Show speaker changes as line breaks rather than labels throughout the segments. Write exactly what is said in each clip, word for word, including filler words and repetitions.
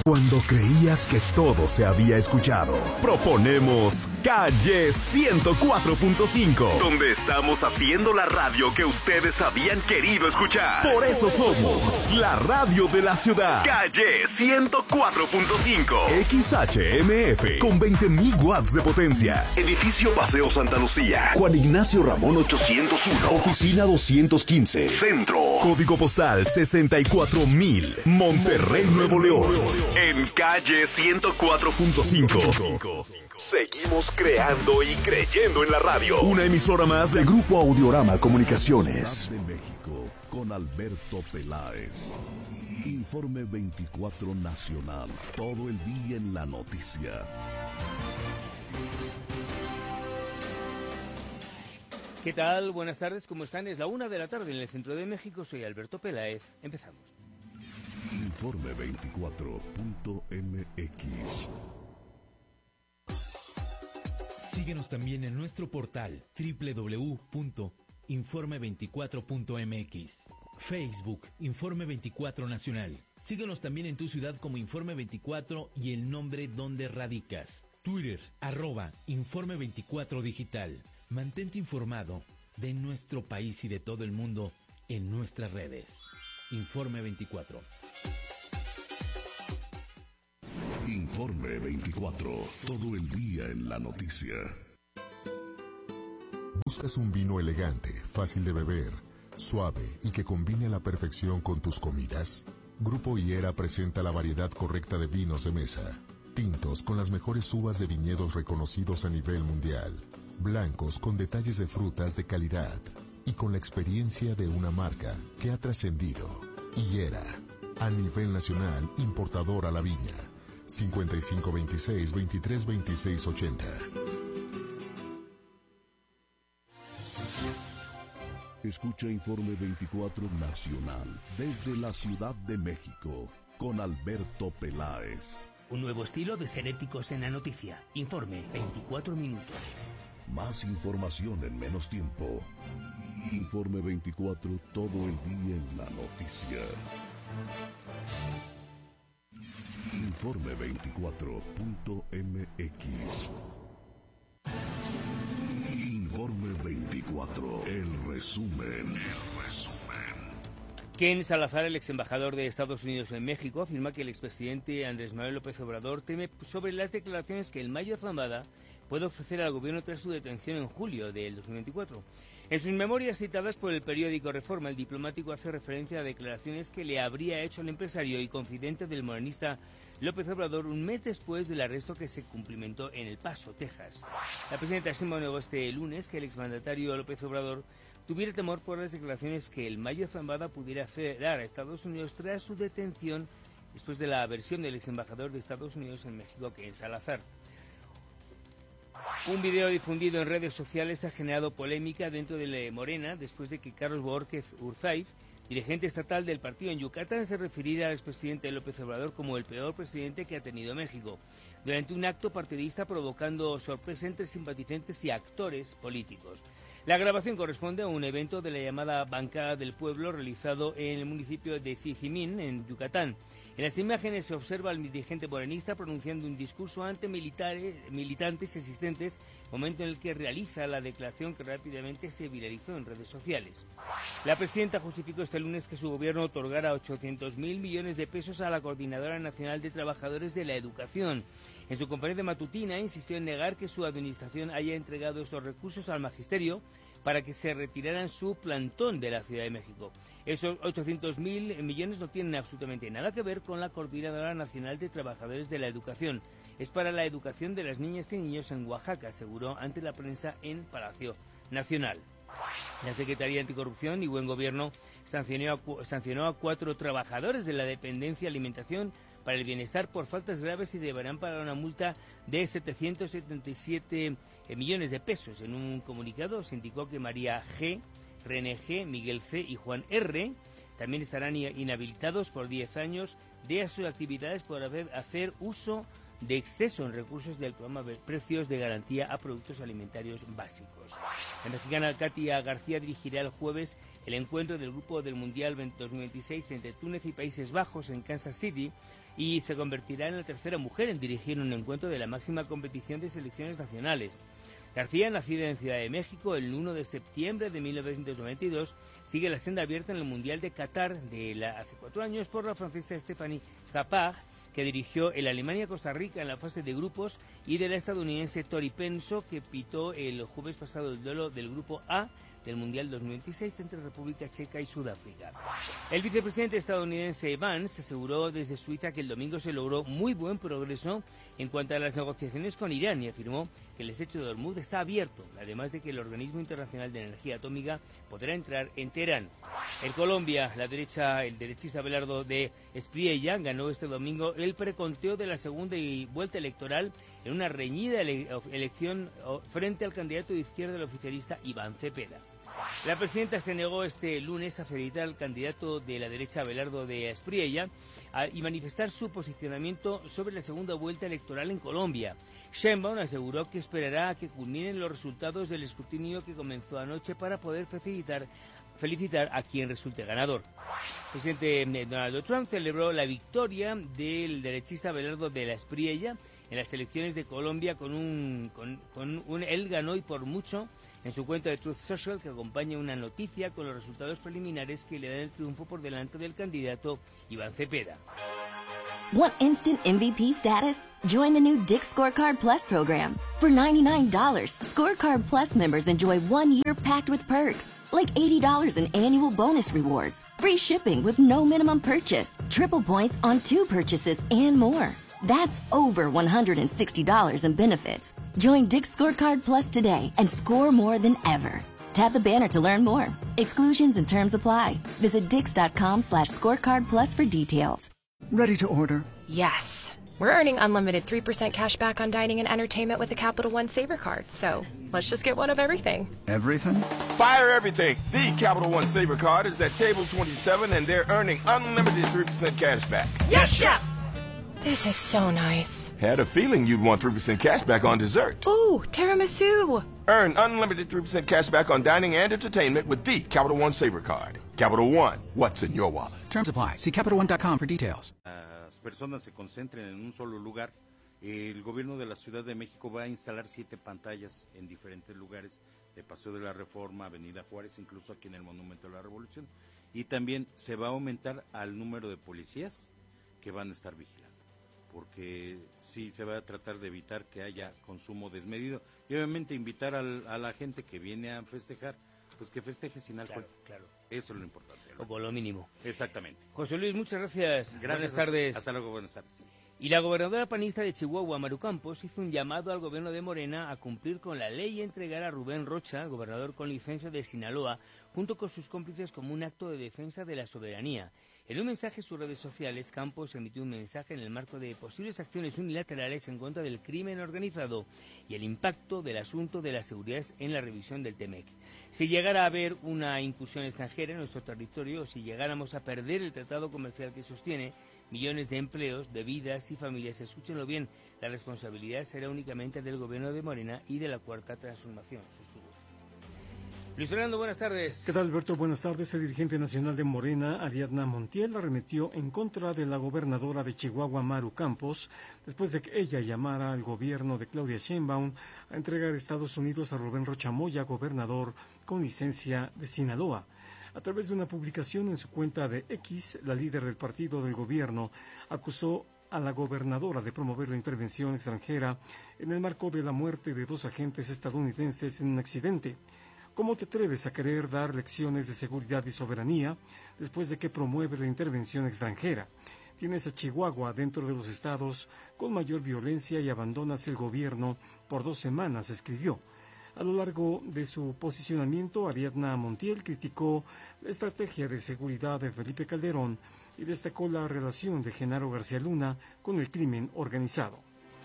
Cuando creías que todo se había escuchado, proponemos Calle ciento cuatro punto cinco, donde estamos haciendo la radio que ustedes habían querido escuchar. Por eso somos la radio de la ciudad. Calle ciento cuatro punto cinco, X H M F, con veinte mil watts de potencia. Edificio Paseo Santa Lucía, Juan Ignacio Ramón ochocientos uno, Oficina doscientos quince, Centro. Código postal sesenta y cuatro mil, Monterrey, Nuevo León. En Calle ciento cuatro punto cinco. Seguimos creando y creyendo en la radio. Una emisora más de Grupo Audiorama Comunicaciones.
De México, con Alberto Peláez. Informe veinticuatro Nacional. Todo el día en la noticia.
¿Qué tal? Buenas tardes, ¿cómo están? Es la una de la tarde en el centro de México. Soy Alberto Peláez. Empezamos.
Informe veinticuatro punto m x.
Síguenos también en nuestro portal doble u doble u doble u punto informe veinticuatro punto m x. Facebook, Informe veinticuatro Nacional. Síguenos también en tu ciudad como Informe veinticuatro y el nombre donde radicas. Twitter, arroba Informe veinticuatro Digital. Mantente informado de nuestro país y de todo el mundo en nuestras redes. Informe veinticuatro.
Informe veinticuatro. Todo el día en la noticia.
¿Buscas un vino elegante, fácil de beber, suave y que combine a la perfección con tus comidas? Grupo Higuera presenta la variedad correcta de vinos de mesa. Tintos con las mejores uvas de viñedos reconocidos a nivel mundial. Blancos con detalles de frutas de calidad. Y con la experiencia de una marca que ha trascendido. Higuera, a nivel nacional, importador a la viña. cincuenta y cinco veintiséis veintitrés veintiséis ochenta.
Escucha Informe veinticuatro Nacional desde la Ciudad de México con Alberto Peláez.
Un nuevo estilo de ser éticos en la noticia. Informe veinticuatro minutos.
Más información en menos tiempo. Informe veinticuatro, todo el día en la noticia. Informe veinticuatro punto m x. Informe veinticuatro, el resumen, el resumen.
Ken Salazar, el ex embajador de Estados Unidos en México, afirma que el expresidente Andrés Manuel López Obrador teme sobre las declaraciones que el Mayo Zambada puede ofrecer al gobierno tras su detención en julio del dos mil veinticuatro. En sus memorias citadas por el periódico Reforma, el diplomático hace referencia a declaraciones que le habría hecho el empresario y confidente del morenista López Obrador un mes después del arresto que se cumplimentó en El Paso, Texas. La presidenta Sheinbaum negó este lunes que el exmandatario López Obrador tuviera temor por las declaraciones que el Mayo Zambada pudiera hacer a Estados Unidos tras su detención después de la versión del ex embajador de Estados Unidos en México, Ken Salazar. Un video difundido en redes sociales ha generado polémica dentro de Morena después de que Carlos Borges Urzaiz, dirigente estatal del partido en Yucatán, se refiriera al expresidente López Obrador como el peor presidente que ha tenido México, durante un acto partidista provocando sorpresa entre simpatizantes y actores políticos. La grabación corresponde a un evento de la llamada Bancada del Pueblo realizado en el municipio de Cizimín, en Yucatán. En las imágenes se observa al dirigente morenista pronunciando un discurso ante militares, militantes asistentes, momento en el que realiza la declaración que rápidamente se viralizó en redes sociales. La presidenta justificó este lunes que su gobierno otorgara ochocientos mil millones de pesos a la Coordinadora Nacional de Trabajadores de la Educación. En su conferencia matutina insistió en negar que su administración haya entregado estos recursos al magisterio para que se retiraran su plantón de la Ciudad de México. Esos ochocientos mil millones no tienen absolutamente nada que ver con la Coordinadora Nacional de Trabajadores de la Educación. Es para la educación de las niñas y niños en Oaxaca, aseguró ante la prensa en Palacio Nacional. La Secretaría Anticorrupción y Buen Gobierno sancionó a, sancionó a cuatro trabajadores de la dependencia de alimentación para el bienestar por faltas graves y deberán pagar una multa de setecientos setenta y siete millones de pesos. En un comunicado se indicó que María G., René G., Miguel C. y Juan R. también estarán inhabilitados por diez años de sus actividades por haber, hacer uso de exceso en recursos del programa de precios de garantía a productos alimentarios básicos. La mexicana Katia García dirigirá el jueves el encuentro del Grupo del Mundial dos mil veintiséis entre Túnez y Países Bajos en Kansas City y se convertirá en la tercera mujer en dirigir un encuentro de la máxima competición de selecciones nacionales. García, nacida en Ciudad de México el uno de septiembre de mil novecientos noventa y dos, sigue la senda abierta en el Mundial de Qatar de la, hace cuatro años por la francesa Stephanie Frappart, que dirigió el Alemania-Costa Rica en la fase de grupos, y de la estadounidense Tori Penso, que pitó el jueves pasado el duelo del Grupo A del Mundial dos mil veintiséis entre República Checa y Sudáfrica. El vicepresidente estadounidense Vance aseguró desde Suiza que el domingo se logró muy buen progreso en cuanto a las negociaciones con Irán y afirmó que el estrecho de Hormuz está abierto, además de que el Organismo Internacional de Energía Atómica podrá entrar en Teherán. En Colombia, la derecha, el derechista Abelardo de Espriella ganó este domingo el preconteo de la segunda vuelta electoral en una reñida ele elección frente al candidato de izquierda, el oficialista Iván Cepeda. La presidenta se negó este lunes a felicitar al candidato de la derecha Abelardo de Espriella y manifestar su posicionamiento sobre la segunda vuelta electoral en Colombia. Sheinbaum aseguró que esperará a que culminen los resultados del escrutinio que comenzó anoche para poder felicitar felicitar a quien resulte ganador. El presidente Donald Trump celebró la victoria del derechista Abelardo de la Espriella en las elecciones de Colombia con un, con, con un él ganó y por mucho en su cuenta de Truth Social, que acompaña una noticia con los resultados preliminares que le dan el triunfo por delante del candidato Iván Cepeda.
Want instant M V P status? Join the new Dick's Scorecard Plus program. For ninety-nine dollars, Scorecard Plus members enjoy one year packed with perks, like eighty dollars in annual bonus rewards, free shipping with no minimum purchase, triple points on two purchases, and more. That's over one hundred sixty dollars in benefits. Join Dick's Scorecard Plus today and score more than ever. Tap the banner to learn more. Exclusions and terms apply. Visit dix.com slash scorecard plus for details.
Ready to order?
Yes. We're earning unlimited three percent cash back on dining and entertainment with the Capital One Saver Card. So let's just get one of everything.
Everything?
Fire everything. The Capital One Saver Card is at table twenty-seven and they're earning unlimited three percent cash back.
Yes, Chef! This is so nice.
Had a feeling you'd want three percent cash back on dessert.
Ooh, tiramisu.
Earn unlimited three percent cash back on dining and entertainment with the Capital One Saver Card. Capital One, what's in your wallet?
Terms apply. See Capital One dot com for details.
Las personas se concentren en un solo lugar. El gobierno de la Ciudad de México va a instalar siete pantallas en diferentes lugares de Paseo de la Reforma, Avenida Juárez, incluso aquí en el Monumento de la Revolución. Y también se va a aumentar al número de policías que van a estar vigilando, porque sí se va a tratar de evitar que haya consumo desmedido y obviamente invitar al, a la gente que viene a festejar, pues que festeje sin alcohol.
Claro, claro.
Eso es lo importante, ¿no?
O por lo mínimo.
Exactamente.
José Luis, muchas gracias.
Gracias.
Buenas tardes.
Hasta luego, buenas tardes.
Y la gobernadora panista de Chihuahua, Maru Campos, hizo un llamado al gobierno de Morena a cumplir con la ley y entregar a Rubén Rocha, gobernador con licencia de Sinaloa, junto con sus cómplices como un acto de defensa de la soberanía. En un mensaje en sus redes sociales, Campos emitió un mensaje en el marco de posibles acciones unilaterales en contra del crimen organizado y el impacto del asunto de la seguridad en la revisión del Temec. Si llegara a haber una incursión extranjera en nuestro territorio, o si llegáramos a perder el tratado comercial que sostiene millones de empleos, de vidas y familias, escúchenlo bien, la responsabilidad será únicamente del gobierno de Morena y de la Cuarta Transformación, sostuvo. Luis Fernando, buenas tardes.
¿Qué tal, Alberto? Buenas tardes. El dirigente nacional de Morena, Ariadna Montiel, arremetió en contra de la gobernadora de Chihuahua, Maru Campos, después de que ella llamara al gobierno de Claudia Sheinbaum a entregar a Estados Unidos a Rubén Rocha Moya, gobernador con licencia de Sinaloa. A través de una publicación en su cuenta de X, la líder del partido del gobierno acusó a la gobernadora de promover la intervención extranjera en el marco de la muerte de dos agentes estadounidenses en un accidente. ¿Cómo te atreves a querer dar lecciones de seguridad y soberanía después de que promueve la intervención extranjera? Tienes a Chihuahua dentro de los estados con mayor violencia y abandonas el gobierno por dos semanas, escribió. A lo largo de su posicionamiento, Ariadna Montiel criticó la estrategia de seguridad de Felipe Calderón y destacó la relación de Genaro García Luna con el crimen organizado.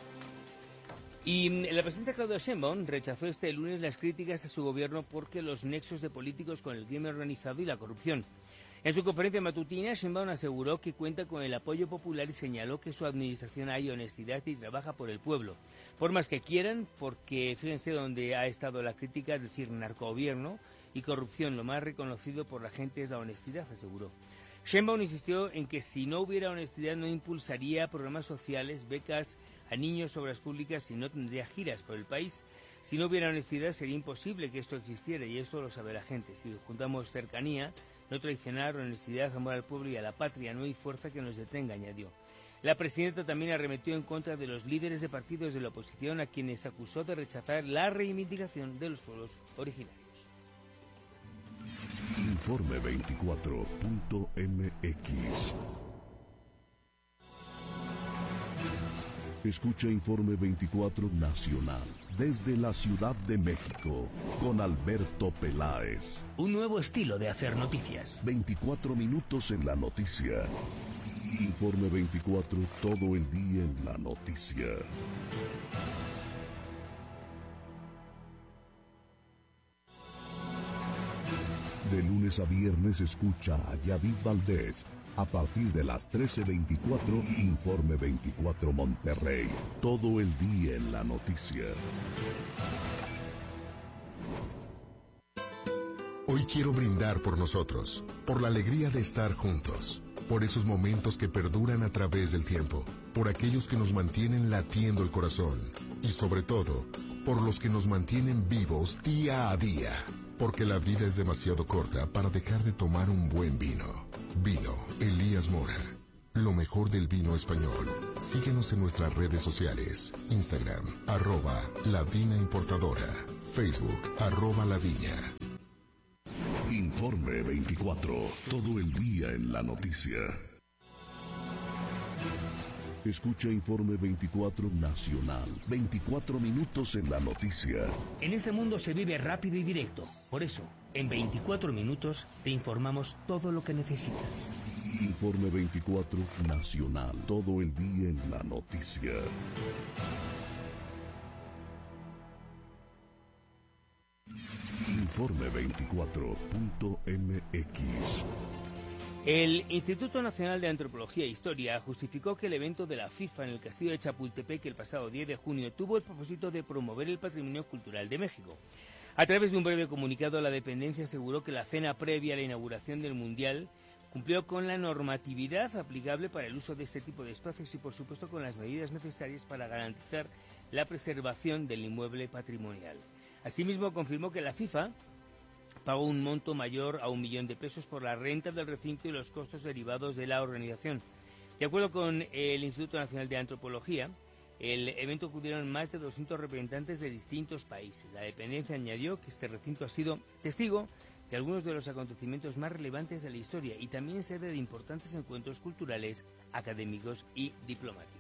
Y la presidenta Claudia Sheinbaum rechazó este lunes las críticas a su gobierno porque los nexos de políticos con el crimen organizado y la corrupción. En su conferencia matutina, Sheinbaum aseguró que cuenta con el apoyo popular y señaló que su administración hay honestidad y trabaja por el pueblo. Por más que quieran, porque fíjense donde ha estado la crítica, es decir, narcogobierno y corrupción, lo más reconocido por la gente es la honestidad, aseguró. Sheinbaum insistió en que si no hubiera honestidad no impulsaría programas sociales, becas a niños, obras públicas y no tendría giras por el país. Si no hubiera honestidad sería imposible que esto existiera y esto lo sabe la gente. Si juntamos cercanía, no traicionar, honestidad, amor al pueblo y a la patria, no hay fuerza que nos detenga, añadió. La presidenta también arremetió en contra de los líderes de partidos de la oposición a quienes acusó de rechazar la reivindicación de los pueblos originarios.
Informe veinticuatro punto m x. Escucha Informe veinticuatro Nacional desde la Ciudad de México con Alberto Peláez.
Un nuevo estilo de hacer noticias.
veinticuatro minutos en la noticia. Informe veinticuatro, todo el día en la noticia. De lunes a viernes escucha a Yadid Valdés. A partir de las trece veinticuatro, Informe veinticuatro Monterrey. Todo el día en la noticia.
Hoy quiero brindar por nosotros, por la alegría de estar juntos, por esos momentos que perduran a través del tiempo, por aquellos que nos mantienen latiendo el corazón y sobre todo, por los que nos mantienen vivos día a día, porque la vida es demasiado corta para dejar de tomar un buen vino. Vino Elías Mora, lo mejor del vino español. Síguenos en nuestras redes sociales, Instagram, arroba La Vina Importadora, Facebook, arroba La Viña.
Informe veinticuatro, todo el día en la noticia. Escucha Informe veinticuatro Nacional, veinticuatro minutos en la noticia.
En este mundo se vive rápido y directo, por eso, en veinticuatro minutos te informamos todo lo que necesitas.
Informe veinticuatro Nacional, todo el día en la noticia. Informe veinticuatro punto m x.
El Instituto Nacional de Antropología e Historia justificó que el evento de la FIFA en el Castillo de Chapultepec el pasado diez de junio tuvo el propósito de promover el patrimonio cultural de México. A través de un breve comunicado, la dependencia aseguró que la cena previa a la inauguración del Mundial cumplió con la normatividad aplicable para el uso de este tipo de espacios y, por supuesto, con las medidas necesarias para garantizar la preservación del inmueble patrimonial. Asimismo, confirmó que la FIFA pagó un monto mayor a un millón de pesos por la renta del recinto y los costos derivados de la organización. De acuerdo con el Instituto Nacional de Antropología, el evento acudieron más de doscientos representantes de distintos países. La dependencia añadió que este recinto ha sido testigo de algunos de los acontecimientos más relevantes de la historia y también sede de importantes encuentros culturales, académicos y diplomáticos.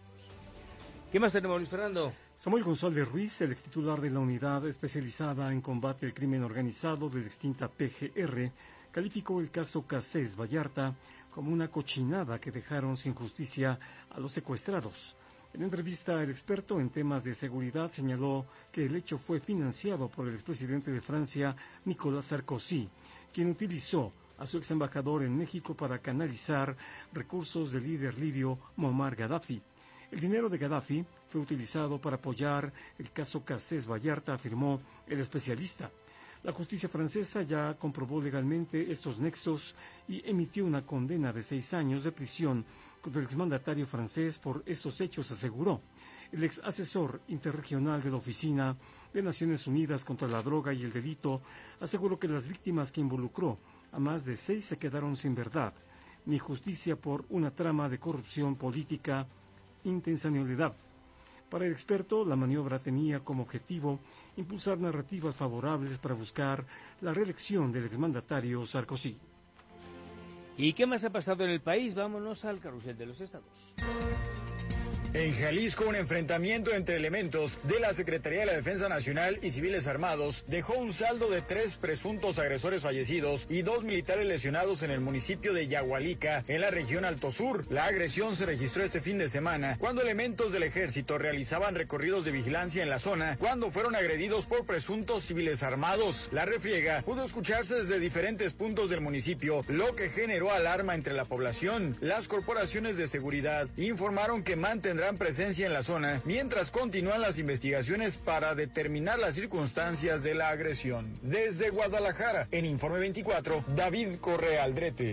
¿Qué más tenemos, Luis Fernando?
Samuel González Ruiz, el extitular de la Unidad Especializada en Combate al Crimen Organizado de la extinta P G R, calificó el caso Cassés Vallarta como una cochinada que dejaron sin justicia a los secuestrados. En entrevista, el experto en temas de seguridad señaló que el hecho fue financiado por el expresidente de Francia, Nicolas Sarkozy, quien utilizó a su ex embajador en México para canalizar recursos del líder libio Muammar Gaddafi. El dinero de Gaddafi fue utilizado para apoyar el caso Cassés Vallarta, afirmó el especialista. La justicia francesa ya comprobó legalmente estos nexos y emitió una condena de seis años de prisión contra el exmandatario francés por estos hechos, aseguró. El ex asesor interregional de la Oficina de Naciones Unidas contra la Droga y el Delito aseguró que las víctimas que involucró a más de seis se quedaron sin verdad, ni justicia por una trama de corrupción política intencionalidad. Para el experto, la maniobra tenía como objetivo impulsar narrativas favorables para buscar la reelección del exmandatario Sarkozy.
¿Y qué más ha pasado en el país? Vámonos al carrusel de los estados.
En Jalisco, un enfrentamiento entre elementos de la Secretaría de la Defensa Nacional y civiles armados dejó un saldo de tres presuntos agresores fallecidos y dos militares lesionados en el municipio de Yagualica, en la región Alto Sur. La agresión se registró este fin de semana, cuando elementos del ejército realizaban recorridos de vigilancia en la zona, cuando fueron agredidos por presuntos civiles armados. La refriega pudo escucharse desde diferentes puntos del municipio, lo que generó alarma entre la población. Las corporaciones de seguridad informaron que mantendrán presencia en la zona mientras continúan las investigaciones para determinar las circunstancias de la agresión. Desde Guadalajara, en Informe veinticuatro, David Correa Aldrete.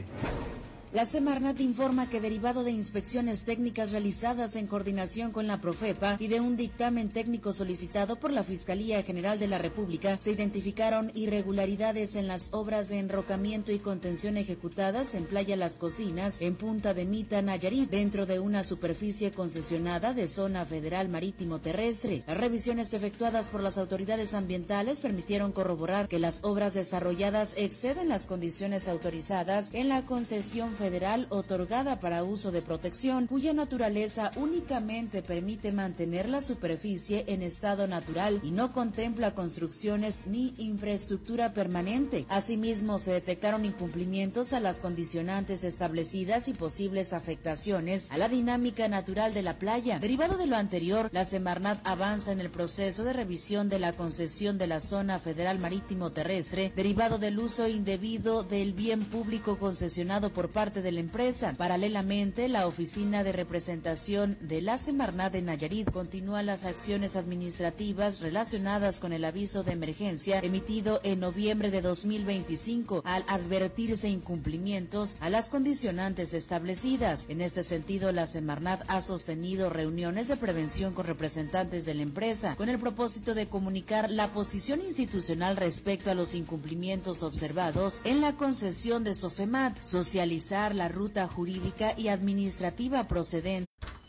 La Semarnat informa que derivado de inspecciones técnicas realizadas en coordinación con la Profepa y de un dictamen técnico solicitado por la Fiscalía General de la República, se identificaron irregularidades en las obras de enrocamiento y contención ejecutadas en Playa Las Cocinas, en Punta de Mita, Nayarit, dentro de una superficie concesionada de Zona Federal Marítimo Terrestre. Las revisiones efectuadas por las autoridades ambientales permitieron corroborar que las obras desarrolladas exceden las condiciones autorizadas en la concesión federal federal otorgada para uso de protección, cuya naturaleza únicamente permite mantener la superficie en estado natural y no contempla construcciones ni infraestructura permanente. Asimismo, se detectaron incumplimientos a las condicionantes establecidas y posibles afectaciones a la dinámica natural de la playa. Derivado de lo anterior, la Semarnat avanza en el proceso de revisión de la concesión de la Zona Federal Marítimo Terrestre, derivado del uso indebido del bien público concesionado por parte de la empresa. Paralelamente, la Oficina de Representación de la Semarnat de Nayarit continúa las acciones administrativas relacionadas con el aviso de emergencia emitido en noviembre de dos mil veinticinco al advertirse incumplimientos a las condicionantes establecidas. En este sentido, la Semarnat ha sostenido reuniones de prevención con representantes de la empresa con el propósito de comunicar la posición institucional respecto a los incumplimientos observados en la concesión de Sofemat, socializar la ruta jurídica y administrativa procedente.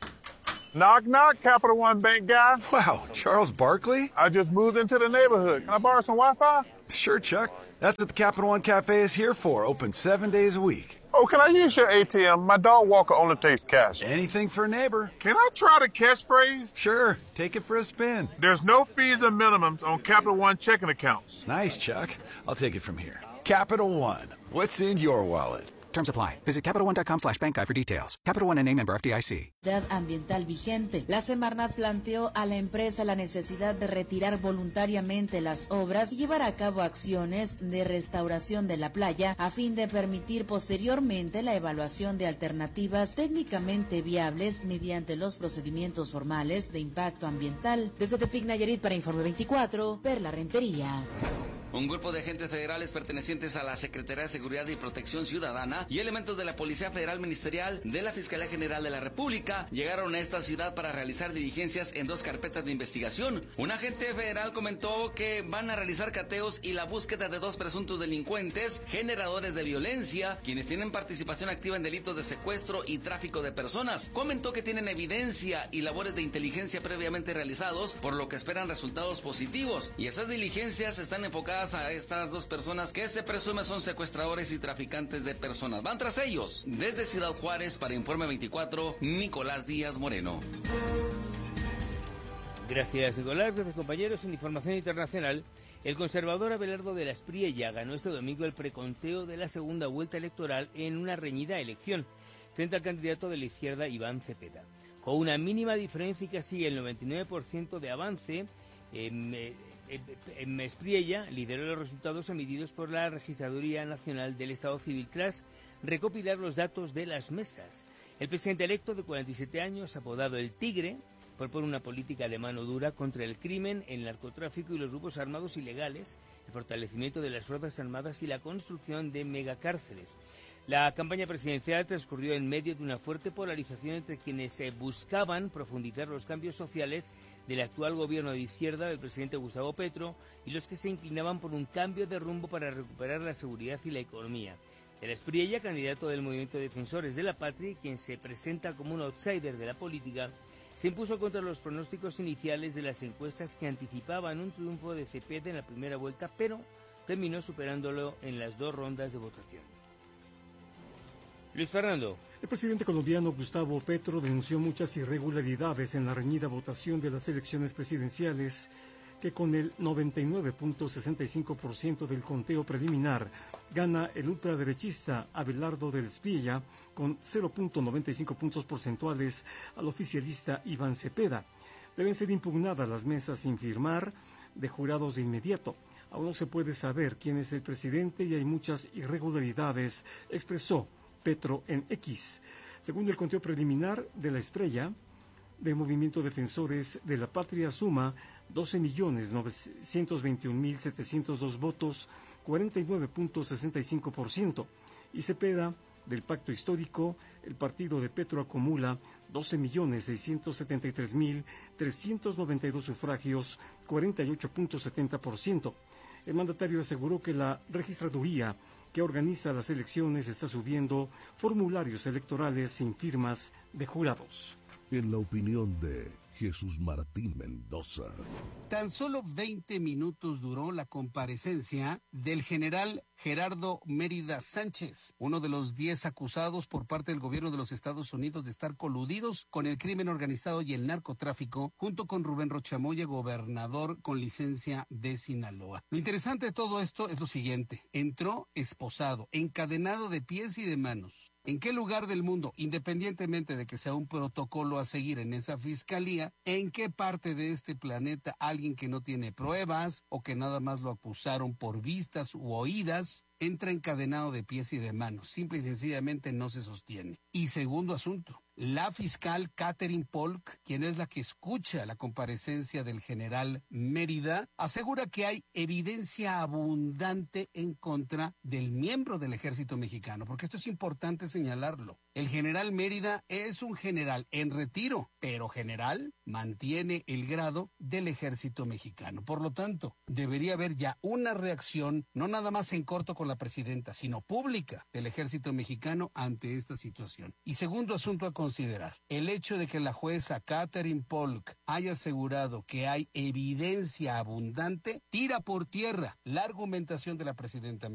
Knock, knock, Capital One Bank guy.
Wow, Charles Barkley?
I just moved into the neighborhood. Can I borrow some Wi-Fi?
Sure, Chuck. That's what the Capital One Cafe is here for, open seven days a week.
Oh, can I use your A T M? My dog walker only takes cash.
Anything for a neighbor.
Can I try the catchphrase?
Sure, take it for a spin.
There's no fees and minimums on Capital One checking accounts.
Nice, Chuck. I'll take it from here. Capital One, what's in your wallet?
Terms apply. Visit Capital One dot com slash bank guide for details. Capital One N A member F D I C.
Ambiental vigente. La Semarnat planteó a la empresa la necesidad de retirar voluntariamente las obras y llevar a cabo acciones de restauración de la playa a fin de permitir posteriormente la evaluación de alternativas técnicamente viables mediante los procedimientos formales de impacto ambiental. Desde Tepic, Nayarit, para Informe veinticuatro, Perla Rentería.
Un grupo de agentes federales pertenecientes a la Secretaría de Seguridad y Protección Ciudadana y elementos de la Policía Federal Ministerial de la Fiscalía General de la República llegaron a esta ciudad para realizar diligencias en dos carpetas de investigación. Un agente federal comentó que van a realizar cateos y la búsqueda de dos presuntos delincuentes generadores de violencia, quienes tienen participación activa en delitos de secuestro y tráfico de personas. Comentó que tienen evidencia y labores de inteligencia previamente realizados, por lo que esperan resultados positivos, y esas diligencias están enfocadas a estas dos personas que se presume son secuestradores y traficantes de personas. Van tras ellos. Desde Ciudad Juárez, para Informe veinticuatro, Nicolás Díaz Moreno.
Gracias, Nicolás. Gracias, compañeros. En información internacional, el conservador Abelardo de la Espriella ganó este domingo el preconteo de la segunda vuelta electoral en una reñida elección frente al candidato de la izquierda Iván Cepeda. Con una mínima diferencia y casi el noventa y nueve por ciento de avance, eh, En Espriella lideró los resultados emitidos por la Registraduría Nacional del Estado Civil tras recopilar los datos de las mesas. El presidente electo, de cuarenta y siete años, apodado El Tigre, propone una política de mano dura contra el crimen, el narcotráfico y los grupos armados ilegales, el fortalecimiento de las fuerzas armadas y la construcción de megacárceles. La campaña presidencial transcurrió en medio de una fuerte polarización entre quienes eh, buscaban profundizar los cambios sociales del actual gobierno de izquierda del presidente Gustavo Petro y los que se inclinaban por un cambio de rumbo para recuperar la seguridad y la economía. De la Espriella, candidato del Movimiento de Defensores de la Patria, quien se presenta como un outsider de la política, se impuso contra los pronósticos iniciales de las encuestas que anticipaban un triunfo de Cepeda en la primera vuelta, pero terminó superándolo en las dos rondas de votación. Luis Fernando.
El presidente colombiano Gustavo Petro denunció muchas irregularidades en la reñida votación de las elecciones presidenciales, que con el noventa y nueve punto sesenta y cinco por ciento del conteo preliminar gana el ultraderechista Abelardo del Espriella con cero punto noventa y cinco puntos porcentuales al oficialista Iván Cepeda. Deben ser impugnadas las mesas sin firmar de jurados de inmediato. Aún no se puede saber quién es el presidente y hay muchas irregularidades, expresó Petro en X. Según el conteo preliminar de la Espriella, del Movimiento Defensores de la Patria, suma doce millones novecientos veintiún mil setecientos dos votos, cuarenta y nueve punto sesenta y cinco por ciento. Y Cepeda, del Pacto Histórico, el partido de Petro acumula doce millones seiscientos setenta y tres mil trescientos noventa y dos sufragios, cuarenta y ocho punto setenta por ciento. El mandatario aseguró que la registraduría que organiza las elecciones está subiendo formularios electorales sin firmas de jurados.
En la opinión de Jesús Martín Mendoza.
Tan solo veinte minutos duró la comparecencia del general Gerardo Mérida Sánchez, uno de los diez acusados por parte del gobierno de los Estados Unidos de estar coludidos con el crimen organizado y el narcotráfico, junto con Rubén Rocha Moya, gobernador con licencia de Sinaloa. Lo interesante de todo esto es lo siguiente: entró esposado, encadenado de pies y de manos. ¿En qué lugar del mundo, independientemente de que sea un protocolo a seguir en esa fiscalía, en qué parte de este planeta alguien que no tiene pruebas o que nada más lo acusaron por vistas u oídas entra encadenado de pies y de manos? Simple y sencillamente no se sostiene. Y segundo asunto, la fiscal Catherine Polk, quien es la que escucha la comparecencia del general Mérida, asegura que hay evidencia abundante en contra del miembro del ejército mexicano, porque esto es importante señalarlo. El general Mérida es un general en retiro, pero general mantiene el grado del ejército mexicano. Por lo tanto, debería haber ya una reacción, no nada más en corto con la presidenta, sino pública del ejército mexicano ante esta situación. Y segundo asunto a considerar, el hecho de que la jueza Catherine Polk haya asegurado que hay evidencia abundante, tira por tierra la argumentación de la presidenta